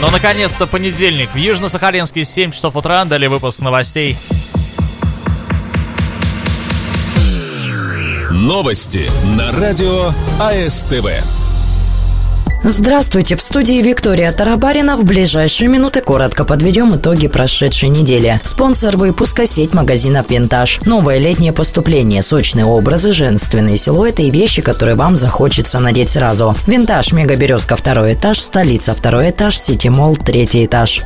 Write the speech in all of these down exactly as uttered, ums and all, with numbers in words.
Ну, наконец-то понедельник. В Южно-Сахалинске семь часов утра. Далее выпуск новостей. Новости на радио АСТВ. Здравствуйте, в студии Виктория Тарабарина. В ближайшие минуты коротко подведем итоги прошедшей недели. Спонсор выпуска — сеть магазинов «Винтаж». Новое летнее поступление, сочные образы, женственные силуэты и вещи, которые вам захочется надеть сразу. «Винтаж», Мегаберезка, второй этаж, столица, второй этаж, Сити-молл, третий этаж.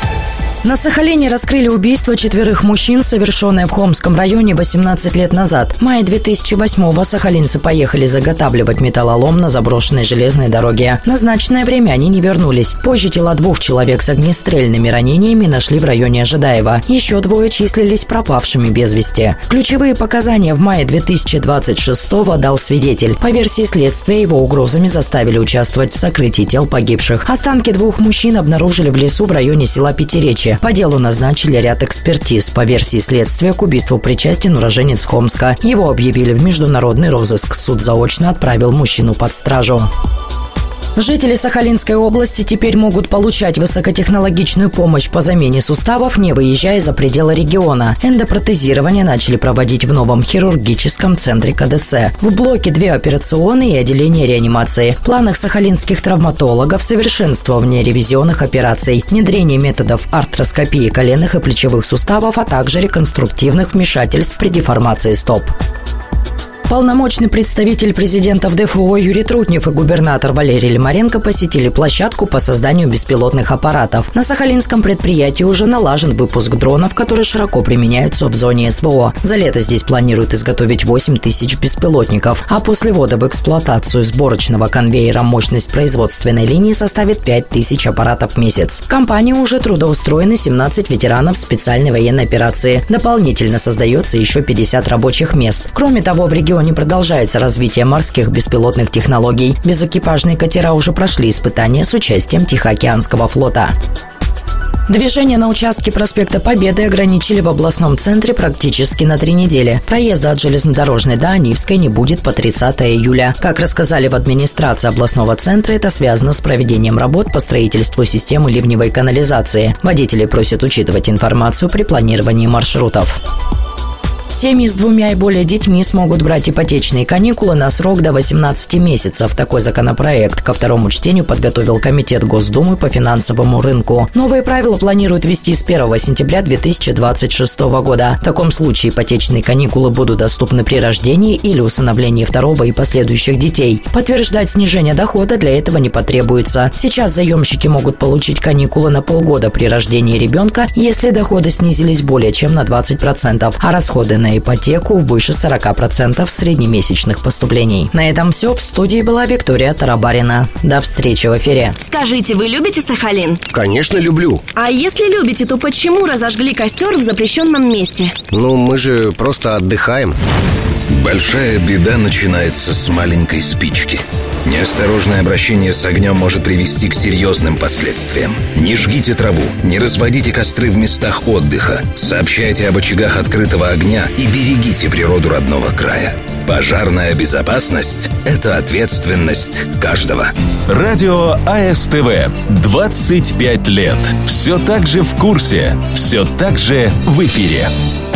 На Сахалине раскрыли убийство четверых мужчин, совершенное в Хомском районе восемнадцать лет назад. В мае две тысячи восьмого сахалинцы поехали заготавливать металлолом на заброшенной железной дороге. В назначенное время они не вернулись. Позже тела двух человек с огнестрельными ранениями нашли в районе Ожидаева. Еще двое числились пропавшими без вести. Ключевые показания в мае две тысячи двадцать шестого дал свидетель. По версии следствия, его угрозами заставили участвовать в сокрытии тел погибших. Останки двух мужчин обнаружили в лесу в районе села Пятиречье. По делу назначили ряд экспертиз. По версии следствия, к убийству причастен уроженец Хомска. Его объявили в международный розыск. Суд заочно отправил мужчину под стражу. Жители Сахалинской области теперь могут получать высокотехнологичную помощь по замене суставов, не выезжая за пределы региона. Эндопротезирование начали проводить в новом хирургическом центре ка дэ цэ. В блоке две операционные и отделение реанимации. В планах сахалинских травматологов совершенствование ревизионных операций, внедрение методов артроскопии коленных и плечевых суставов, а также реконструктивных вмешательств при деформации стоп. Полномочный представитель президента в дэ эф о Юрий Трутнев и губернатор Валерий Лимаренко посетили площадку по созданию беспилотных аппаратов. На сахалинском предприятии уже налажен выпуск дронов, которые широко применяются в зоне эс вэ о. За лето здесь планируют изготовить восемь тысяч беспилотников, а после ввода в эксплуатацию сборочного конвейера мощность производственной линии составит пять тысяч аппаратов в месяц. В компании уже трудоустроены семнадцать ветеранов специальной военной операции. Дополнительно создается еще пятьдесят рабочих мест. Кроме того, в регионе Не продолжается развитие морских беспилотных технологий. Безэкипажные катера уже прошли испытания с участием Тихоокеанского флота. Движение на участке проспекта Победы ограничили в областном центре практически на три недели. Проезда от Железнодорожной до Анивской не будет по тридцатого июля. Как рассказали в администрации областного центра, это связано с проведением работ по строительству системы ливневой канализации. Водители просят учитывать информацию при планировании маршрутов. Семьи с двумя и более детьми смогут брать ипотечные каникулы на срок до восемнадцати месяцев. Такой законопроект ко второму чтению подготовил Комитет Госдумы по финансовому рынку. Новые правила планируют ввести с первого сентября две тысячи двадцать шестого года. В таком случае ипотечные каникулы будут доступны при рождении или усыновлении второго и последующих детей. Подтверждать снижение дохода для этого не потребуется. Сейчас заемщики могут получить каникулы на полгода при рождении ребенка, если доходы снизились более чем на двадцать процентов, а расходы на на ипотеку выше сорок процентов среднемесячных поступлений. На этом все. В студии была Виктория Тарабарина. До встречи в эфире. Скажите, вы любите Сахалин? Конечно, люблю. А если любите, то почему разожгли костер в запрещенном месте? Ну, мы же просто отдыхаем. Большая беда начинается с маленькой спички. Неосторожное обращение с огнем может привести к серьезным последствиям. Не жгите траву, не разводите костры в местах отдыха, сообщайте об очагах открытого огня и берегите природу родного края. Пожарная безопасность – это ответственность каждого. Радио АСТВ. двадцать пять лет. Все так же в курсе. Все так же в эфире.